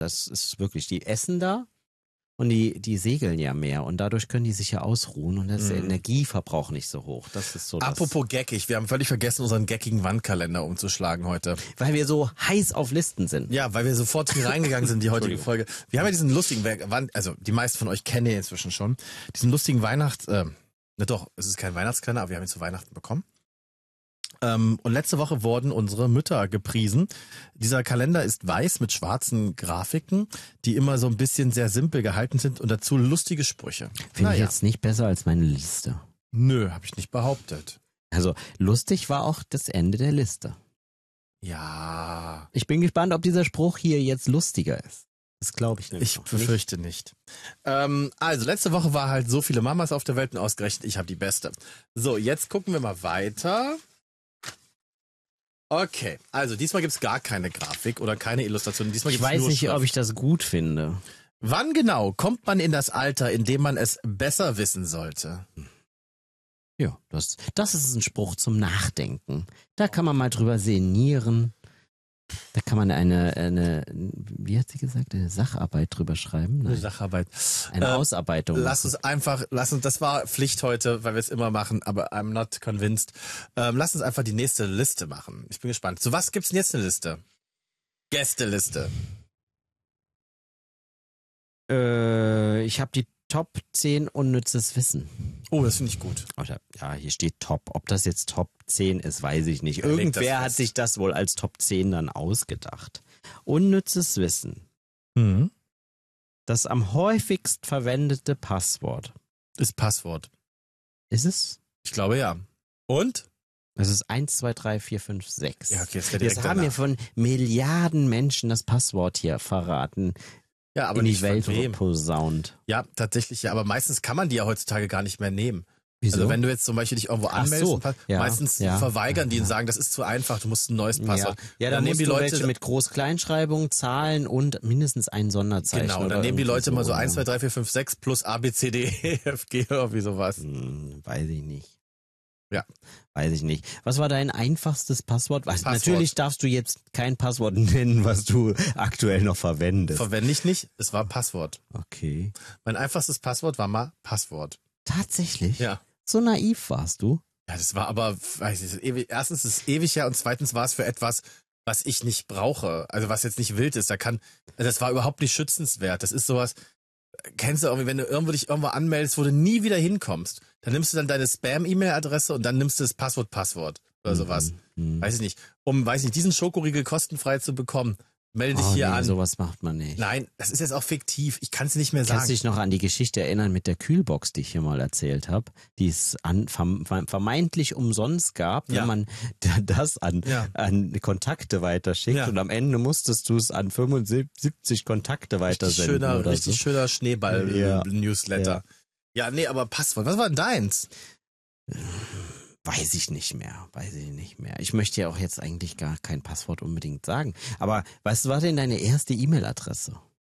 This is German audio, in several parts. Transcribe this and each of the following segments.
Das ist wirklich, die essen da und die segeln ja mehr und dadurch können die sich ja ausruhen und da ist der Energieverbrauch nicht so hoch. Das ist so Apropos geckig, wir haben völlig vergessen, unseren geckigen Wandkalender umzuschlagen heute. weil wir so heiß auf Listen sind. Ja, weil wir sofort hier reingegangen sind, die heutige Folge. Wir haben ja diesen lustigen, also die meisten von euch kennen ihn inzwischen schon, diesen lustigen es ist kein Weihnachtskalender, aber wir haben ihn zu Weihnachten bekommen. Und letzte Woche wurden unsere Mütter gepriesen. Dieser Kalender ist weiß mit schwarzen Grafiken, die immer so ein bisschen sehr simpel gehalten sind und dazu lustige Sprüche. Finde ich jetzt nicht besser als meine Liste. Nö, habe ich nicht behauptet. Also lustig war auch das Ende der Liste. Ja. Ich bin gespannt, ob dieser Spruch hier jetzt lustiger ist. Das glaube ich nämlich. Ich befürchte nicht. Also letzte Woche war halt so viele Mamas auf der Welt und ausgerechnet ich habe die beste. So, jetzt gucken wir mal weiter. Okay, also diesmal gibt's gar keine Grafik oder keine Illustration. Diesmal gibt's Ich weiß nur nicht, Schrift. ob ich das gut finde. Wann genau kommt man in das Alter, in dem man es besser wissen sollte? Ja, das ist ein Spruch zum Nachdenken. Da kann man mal drüber sinnieren. Da kann man eine, wie hat sie gesagt, eine Sacharbeit drüber schreiben? Nein, Eine Sacharbeit. eine Ausarbeitung. Lass uns, das war Pflicht heute, weil wir es immer machen, aber I'm not convinced. Lass uns einfach die nächste Liste machen. Ich bin gespannt. Zu was gibt's denn jetzt eine Liste? Gästeliste. Ich habe die Top 10 unnützes Wissen. Oh, das finde ich gut. Ja, hier steht Top. Ob das jetzt Top 10 ist, weiß ich nicht. Wer legt Irgendwer das hat fest? sich das wohl als Top 10 dann ausgedacht. Unnützes Wissen. Mhm. Das am häufigst verwendete Passwort. Ist Passwort. Ist es? Ich glaube ja. Und? Es ist 1, 2, 3, 4, 5, 6. Ja, okay, jetzt direkt Jetzt haben wir danach. von Milliarden Menschen das Passwort hier verraten. Ja, aber in die nicht Welt von wem. posaunt. Ja, tatsächlich ja. Aber meistens kann man die ja heutzutage gar nicht mehr nehmen. Wieso? Also wenn du jetzt zum Beispiel dich irgendwo Ach anmeldest, so, ja, meistens ja. verweigern die und sagen, das ist zu einfach, du musst ein neues Passwort. Ja, dann dann nehmen die Leute welche mit Groß-Kleinschreibung, Zahlen und mindestens ein Sonderzeichen. Genau, oder dann nehmen die irgendwie Leute mal so 1, ja. 2, 3, 4, 5, 6 plus A, B, C, D, E, F, G oder irgendwie sowas. Weiß ich nicht. Ja. Weiß ich nicht. Was war dein einfachstes Passwort? Passwort. Natürlich darfst du jetzt kein Passwort nennen, was du aktuell noch verwendest. Verwende ich nicht, es war Passwort. Okay. Mein einfachstes Passwort war mal Passwort. Tatsächlich? Ja. So naiv warst du? Ja, das war aber, weiß ich, erstens ist es ewig her und zweitens war es für etwas, was ich nicht brauche. Also was jetzt nicht wild ist. Das war überhaupt nicht schützenswert. Das ist sowas, kennst du irgendwie, wenn du dich irgendwo anmeldest, wo du nie wieder hinkommst, dann nimmst du dann deine Spam-E-Mail-Adresse und dann nimmst du das Passwort oder sowas. Weiß ich nicht. Um, diesen Schokoriegel kostenfrei zu bekommen, melde dich hier an. Sowas macht man nicht. Nein, das ist jetzt auch fiktiv. Ich kann es nicht mehr Kannst sagen. du dich noch an die Geschichte erinnern mit der Kühlbox, die ich hier mal erzählt habe, die es vermeintlich umsonst gab, wenn Ja. man das an Kontakte weiterschickt Ja. und am Ende musstest du es an 75 Kontakte weitersenden oder Richtig so. schöner Schneeball-Newsletter. Ja. Ja, nee, aber Passwort. Was war denn deins? Weiß ich nicht mehr. Ich möchte ja auch jetzt eigentlich gar kein Passwort unbedingt sagen. Aber was war denn deine erste E-Mail-Adresse?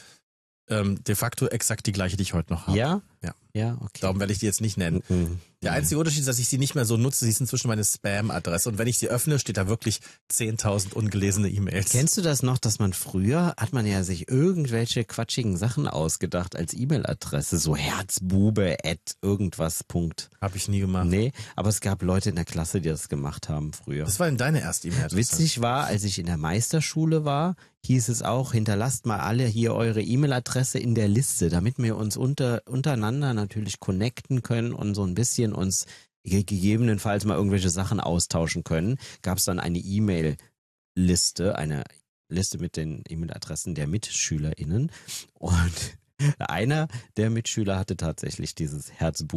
De facto exakt die gleiche, die ich heute noch habe. Ja? Ja. Ja, okay. Darum werde ich die jetzt nicht nennen. Der einzige Unterschied ist, dass ich sie nicht mehr so nutze. Sie ist inzwischen meine Spam-Adresse. Und wenn ich sie öffne, steht da wirklich 10.000 ungelesene E-Mails. Kennst du das noch, dass man früher, hat man ja sich irgendwelche quatschigen Sachen ausgedacht als E-Mail-Adresse, so Herzbube@ irgendwas. Habe ich nie gemacht. Nee, aber es gab Leute in der Klasse, die das gemacht haben früher. Das war denn deine erste E-Mail-Adresse? Witzig war, als ich in der Meisterschule war, hieß es auch, hinterlasst mal alle hier eure E-Mail-Adresse in der Liste, damit wir uns untereinander natürlich connecten können und so ein bisschen uns gegebenenfalls mal irgendwelche Sachen austauschen können. Gab es dann eine E-Mail-Liste, eine Liste mit den E-Mail-Adressen der MitschülerInnen und einer der Mitschüler hatte tatsächlich dieses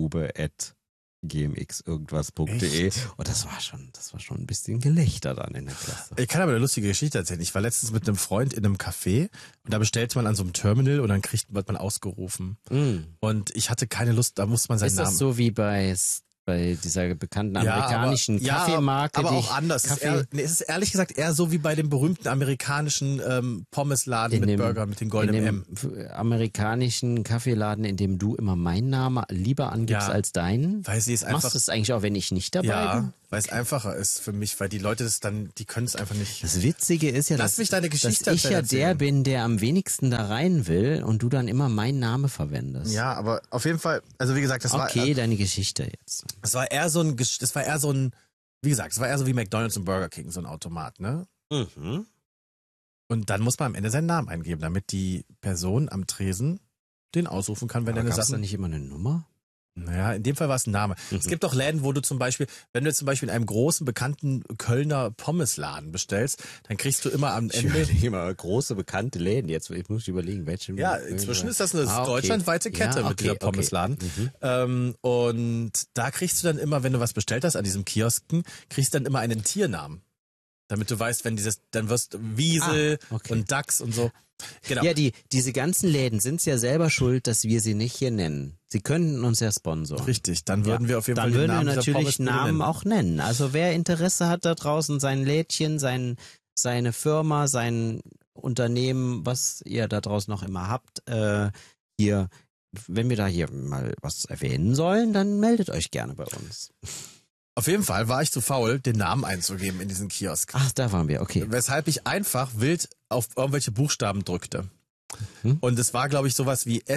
Herzbube@gmx-irgendwas.de und das war schon ein bisschen Gelächter dann in der Klasse. Ich kann aber eine lustige Geschichte erzählen. Ich war letztens mit einem Freund in einem Café und da bestellt man an so einem Terminal und dann wird man ausgerufen. Und ich hatte keine Lust, da muss man seinen Ist Namen... das so wie bei dieser bekannten amerikanischen Kaffeemarke? Aber auch anders. Es ist ehrlich gesagt eher so wie bei dem berühmten amerikanischen Pommesladen mit Burger mit den goldenen M. Amerikanischen Kaffeeladen, in dem du immer meinen Namen lieber angibst als deinen? Weil sie ist einfach... Machst du es eigentlich auch, wenn ich nicht dabei bin? weil es einfacher ist für mich, weil die Leute die können es einfach nicht. Das Witzige ist ja, Lass mich deine Geschichte dass ich ja erzählen. der bin, der am wenigsten da rein will und du dann immer meinen Namen verwendest. Ja, aber auf jeden Fall, also wie gesagt, Okay, deine Geschichte jetzt. das war eher so ein, wie gesagt, es war eher so wie McDonald's und Burger King, so ein Automat, ne? Mhm. Und dann muss man am Ende seinen Namen eingeben, damit die Person am Tresen den ausrufen kann, wenn er eine Gab's da Sache. nicht immer eine Nummer? Naja, in dem Fall war es ein Name. Es gibt auch Läden, wo du zum Beispiel, wenn du jetzt zum Beispiel in einem großen, bekannten Kölner Pommesladen bestellst, dann kriegst du immer am Ende. Immer große, bekannte Läden. Jetzt ich muss ich überlegen, welche. Ja, inzwischen ist das eine okay. deutschlandweite Kette Ja, mit dieser okay. Pommesladen. Und da kriegst du dann immer, wenn du was bestellt hast an diesem Kiosken, kriegst du dann immer einen Tiernamen. Damit du weißt, wenn dann wirst Wiesel okay. und Dachs und so. Genau. Ja, diese ganzen Läden sind ja selber schuld, dass wir sie nicht hier nennen. Sie könnten uns ja sponsoren. Richtig, dann würden wir auf jeden Fall Dann den würden wir Namen dieser natürlich Pommesbude Namen nennen. auch nennen. Also wer Interesse hat da draußen, sein Lädchen, seine Firma, sein Unternehmen, was ihr da draußen noch immer habt, hier, wenn wir da hier mal was erwähnen sollen, dann meldet euch gerne bei uns. Auf jeden Fall war ich zu faul, den Namen einzugeben in diesen Kiosk. Ach, da waren wir, okay. Weshalb ich einfach wild auf irgendwelche Buchstaben drückte. Mhm. Und es war, glaube ich, sowas wie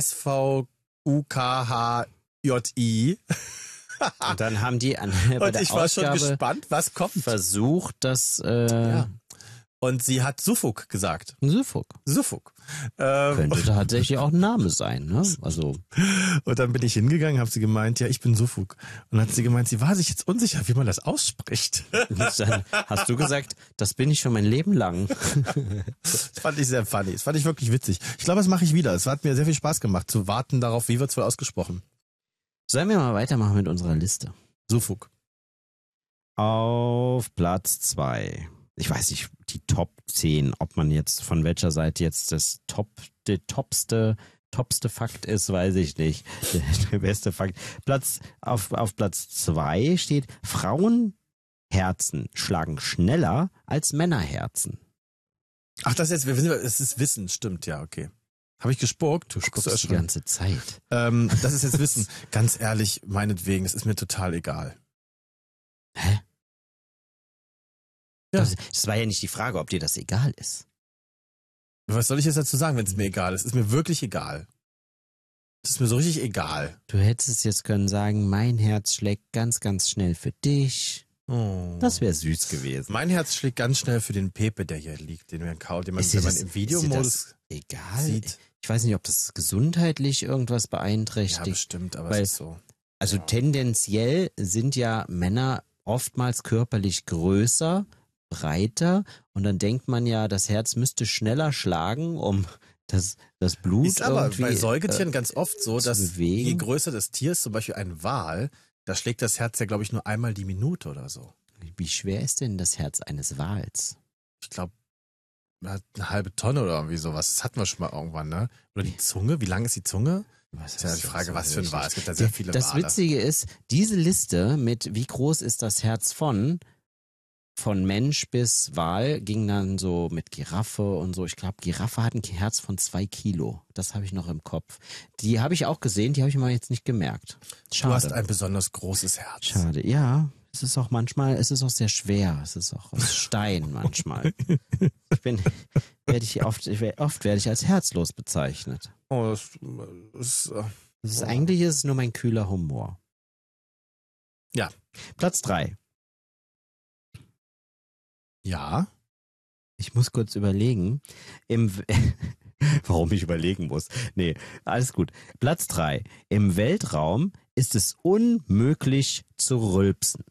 SVUKHJI. Und dann haben die bei Und der ich war schon Ausgabe gespannt, was kommt. versucht, das Ja. Und sie hat Sufuk gesagt. Suffolk. Sufuk. Könnte tatsächlich auch ein Name sein, ne? Also Und dann bin ich hingegangen, habe sie gemeint, ja, ich bin Sufuk. Und dann hat sie gemeint, sie war sich jetzt unsicher, wie man das ausspricht. dann hast du gesagt, das bin ich schon mein Leben lang. Das fand ich sehr funny. Das fand ich wirklich witzig. Ich glaube, das mache ich wieder. Es hat mir sehr viel Spaß gemacht, zu warten darauf, wie wird's wohl ausgesprochen. Sollen wir mal weitermachen mit unserer Liste? Sufuk. Auf Platz 2. Ich weiß nicht, die Top 10, ob man jetzt von welcher Seite jetzt der topste Fakt ist, weiß ich nicht. Der beste Fakt. Auf Platz 2 steht, Frauenherzen schlagen schneller als Männerherzen. Ach, das jetzt, es ist Wissen, stimmt, ja, okay. Habe ich gespuckt? Du Guckst guckst die ganze Zeit. Das ist jetzt Wissen. Ganz ehrlich, meinetwegen, das ist mir total egal. Hä? Ja. Das war ja nicht die Frage, ob dir das egal ist. Was soll ich jetzt dazu sagen, wenn es mir egal ist? Es ist mir wirklich egal. Es ist mir so richtig egal. Du hättest jetzt können sagen, mein Herz schlägt ganz, ganz schnell für dich. Oh. Das wäre süß gewesen. Mein Herz schlägt ganz schnell für den Pepe, der hier liegt, den man kaut, den man, Ist dir wenn man das- im Videomodus ist dir das egal? sieht. Ich weiß nicht, ob das gesundheitlich irgendwas Ja, beeinträchtigt. bestimmt, aber Weil- es ist so. Also ja. tendenziell sind ja Männer oftmals körperlich größer, breiter und dann denkt man ja, das Herz müsste schneller schlagen, um das Blut Ist aber irgendwie bei Säugetieren ganz oft so, zu dass bewegen. je größer das Tier ist, zum Beispiel ein Wal, da schlägt das Herz ja, glaube ich, nur einmal die Minute oder so. Wie schwer ist denn das Herz eines Wals? Ich glaube, eine halbe Tonne oder irgendwie sowas. Das hatten wir schon mal irgendwann, ne? Oder die Zunge, wie lang ist die Zunge? Was ist ja die das Frage, so was für ein richtig? Wal. Es gibt da sehr viele Das Wale. Witzige ist, diese Liste mit wie groß ist das Herz von Mensch bis Wal ging dann so mit Giraffe und so. Ich glaube, Giraffe hat ein Herz von 2 Kilo. Das habe ich noch im Kopf. Die habe ich auch gesehen, die habe ich mal jetzt nicht gemerkt. Du hast Schade. ein besonders großes Herz. Schade. Ja, es ist auch manchmal, es ist auch sehr schwer. Es ist auch aus Stein manchmal. Oft werde ich als herzlos bezeichnet. Oh, das Eigentlich ist es nur mein kühler Humor. Ja. Platz 3. ja. Ich muss kurz überlegen, warum ich überlegen muss. Nee, alles gut. Platz 3. Im Weltraum ist es unmöglich zu rülpsen.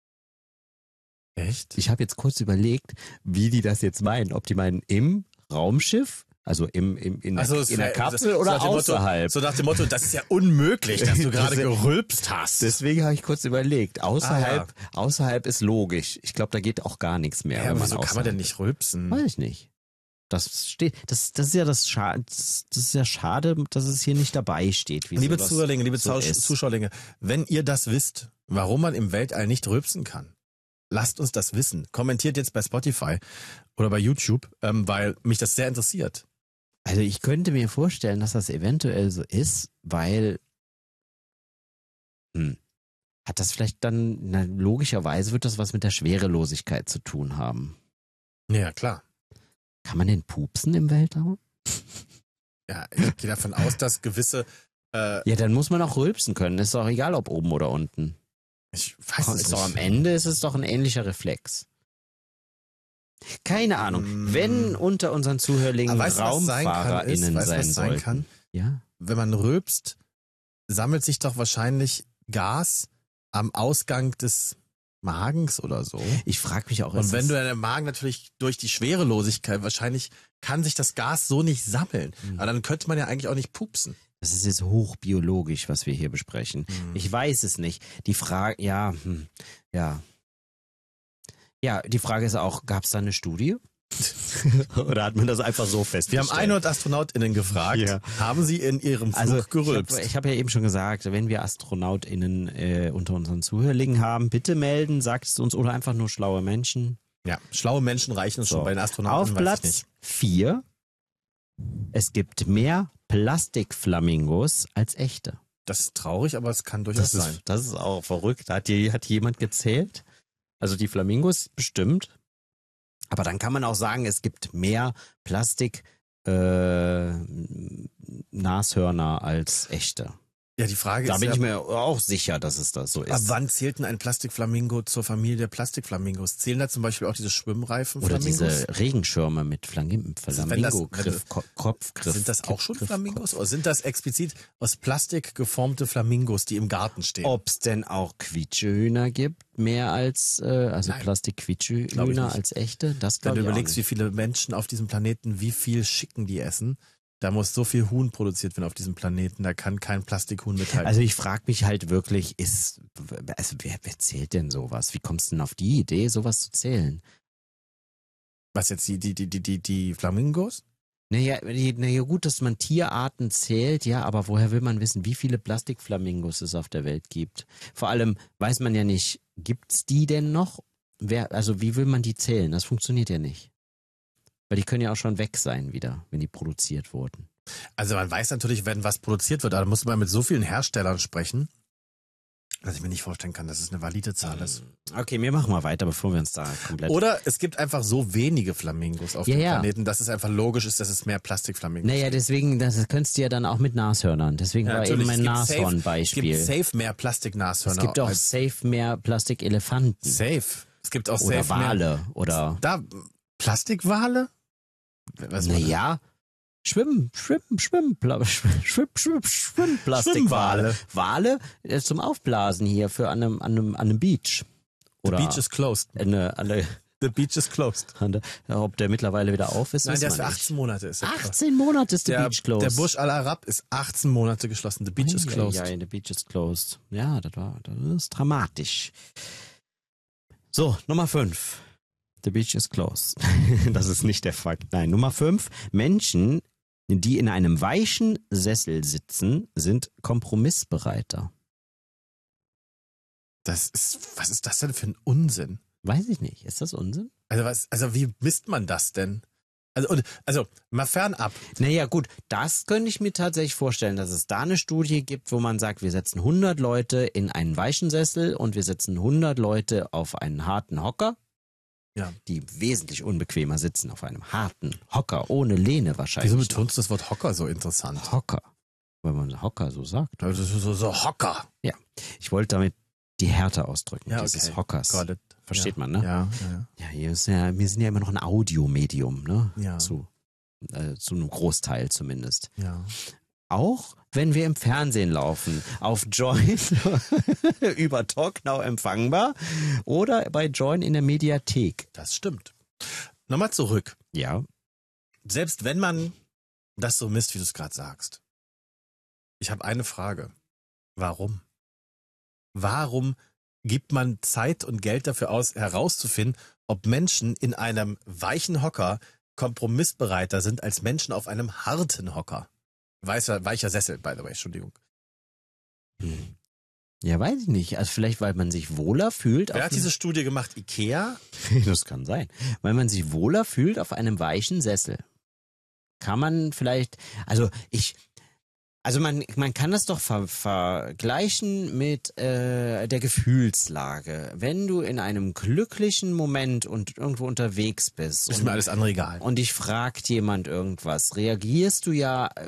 Echt? Ich habe jetzt kurz überlegt, wie die das jetzt meinen. Ob die meinen im Raumschiff, also in der Kapsel oder außerhalb. So nach dem Motto, das ist ja unmöglich, dass du gerade Das- gerülpst hast. Deswegen habe ich kurz überlegt. Außerhalb ist logisch. Ich glaube, da geht auch gar nichts mehr. Ja, wenn wieso man kann man denn außerhalb nicht rülpsen? Weiß ich nicht. Das steht, das ist ja das ist ja schade, dass es hier nicht dabei steht. Wie Liebe sowas Zuhörlinge, liebe so ist. Zuschauerlinge, wenn ihr das wisst, warum man im Weltall nicht rülpsen kann, lasst uns das wissen. Kommentiert jetzt bei Spotify oder bei YouTube, weil mich das sehr interessiert. Also ich könnte mir vorstellen, dass das eventuell so ist, weil Hat das vielleicht dann, na, logischerweise wird das was mit der Schwerelosigkeit zu tun haben. Ja, klar. Kann man denn pupsen im Weltraum? Ja, ich gehe davon aus, dass gewisse, Ja, dann muss man auch rülpsen können. Ist doch egal, ob oben oder unten. ich weiß es Ist doch am nicht. Ende ist es doch ein ähnlicher Reflex. Keine Ahnung. Wenn unter unseren Zuhörlingen Aber weißt du, was sein kann, RaumfahrerInnen weißt du, sein was sein sollten. kann? Ja. Wenn man rülpst, sammelt sich doch wahrscheinlich Gas am Ausgang des Magens oder so. Ich frage mich auch. Und ist wenn es- du deinen Magen natürlich durch die Schwerelosigkeit, wahrscheinlich kann sich das Gas so nicht sammeln. Mhm. Aber dann könnte man ja eigentlich auch nicht pupsen. Das ist jetzt hochbiologisch, was wir hier besprechen. Ich weiß es nicht. Die Frage, ja, ja. Ja, die Frage ist auch, gab es da eine Studie? Oder hat man das einfach so Wir festgestellt? haben 100 AstronautInnen gefragt, Ja. haben sie in ihrem Flug Also gerülpst? ich hab ja eben schon gesagt, wenn wir AstronautInnen unter unseren Zuhörlingen haben, bitte melden, sagt es uns oder einfach nur schlaue Menschen. Ja, schlaue Menschen reichen uns So. schon bei den Auf Astronauten, weiß ich Platz nicht. 4, es gibt mehr Plastikflamingos als echte. Das ist traurig, aber es kann durchaus sein. Das ist auch verrückt. Hat jemand gezählt? Also die Flamingos bestimmt. Aber dann kann man auch sagen, es gibt mehr Plastik Nashörner als echte. Ja, die Frage Da ist bin ja, ich mir auch sicher, dass es das so ab ist. wann zählt denn ein Plastikflamingo zur Familie der Plastikflamingos? Zählen da zum Beispiel auch diese Schwimmreifen Oder Flamingos? diese Regenschirme mit Flamingo-Griff, Kopfgriff. Sind das auch schon Griff, Flamingos? Oder sind das explizit aus Plastik geformte Flamingos, die im Garten stehen? Ob es denn auch Quietschehühner gibt, mehr als, also Nein. Glaub ich Plastik-Quietschehühner nicht. als echte? Das Wenn glaube du ich auch überlegst, wie nicht. viele Menschen auf diesem Planeten, wie viel Chicken die essen, da muss so viel Huhn produziert werden auf diesem Planeten, da kann kein Plastikhuhn mithalten. Also ich frage mich halt wirklich, also wer zählt denn sowas? Wie kommst du denn auf die Idee, sowas zu zählen? Was jetzt die Flamingos? Naja, gut, dass man Tierarten zählt, ja, aber woher will man wissen, wie viele Plastikflamingos es auf der Welt gibt? Vor allem weiß man ja nicht, gibt's die denn noch? Also wie will man die zählen? Das funktioniert ja nicht. Weil die können ja auch schon weg sein wieder, wenn die produziert wurden. Also man weiß natürlich, wenn was produziert wird, aber da muss man mit so vielen Herstellern sprechen, dass ich mir nicht vorstellen kann, dass es eine valide Zahl ist. Okay, wir machen mal weiter, bevor wir uns da komplett... Oder es gibt einfach so wenige Flamingos auf Ja, dem ja. Planeten, dass es einfach logisch ist, dass es mehr Plastikflamingos Naja, gibt. deswegen, das könntest du ja dann auch mit Nashörnern. Deswegen Ja, war natürlich. eben mein Es gibt Es Nashorn-Beispiel. gibt safe mehr Plastiknashörner. Es gibt auch als safe mehr Plastikelefanten. safe. Es gibt auch Oder safe mehr. Wale. Oder, Plastikwale? Was war das? naja, Schwimmplastikwale. Wale zum Aufblasen hier für an einem Beach. The Oder beach is closed. The beach is closed. Ob der mittlerweile wieder auf ist, Nein, wissen der ist wir für nicht. 18 Monate. Ist er closed. 18 Monate ist der Der Beach closed. Der Burj Al Arab ist 18 Monate geschlossen. The beach is closed. Ja, the beach is closed. Ja, das ist dramatisch. So, Nummer 5. The beach is closed. Das ist nicht der Fakt. Nein, Nummer 5. Menschen, die in einem weichen Sessel sitzen, sind kompromissbereiter. Was ist das denn für ein Unsinn? Weiß ich nicht. Ist das Unsinn? Also wie misst man das denn? Also mal fernab. Naja, gut, das könnte ich mir tatsächlich vorstellen, dass es da eine Studie gibt, wo man sagt, wir setzen 100 Leute in einen weichen Sessel und wir setzen 100 Leute auf einen harten Hocker. Ja. Die wesentlich unbequemer sitzen auf einem harten Hocker, ohne Lehne wahrscheinlich. Wieso betonst du das Wort Hocker so interessant? Hocker? Weil man Hocker so sagt. Das ist so Hocker. Ich wollte damit die Härte ausdrücken, Ja, dieses okay. Hockers. Got it. Versteht Ja. man, ne? Ja. Ja, wir sind ja immer noch ein Audiomedium, ne? Ja. Zu einem Großteil zumindest. Ja. Auch wenn wir im Fernsehen laufen, auf Join über TalkNow empfangbar oder bei Join in der Mediathek. Das stimmt. Nochmal zurück. Ja. Selbst wenn man das so misst, wie du es gerade sagst. Ich habe eine Frage. Warum? Warum gibt man Zeit und Geld dafür aus, herauszufinden, ob Menschen in einem weichen Hocker kompromissbereiter sind als Menschen auf einem harten Hocker? Weicher Sessel, by the way, Entschuldigung. Ja, weiß ich nicht. Also vielleicht, weil man sich wohler fühlt. Wer hat diese Studie gemacht? Ikea? Das kann sein. Weil man sich wohler fühlt auf einem weichen Sessel. Kann man vielleicht, Also man kann das doch vergleichen mit der Gefühlslage. Wenn du in einem glücklichen Moment und irgendwo unterwegs bist Ist mir alles andere egal. und dich fragt jemand irgendwas, reagierst du ja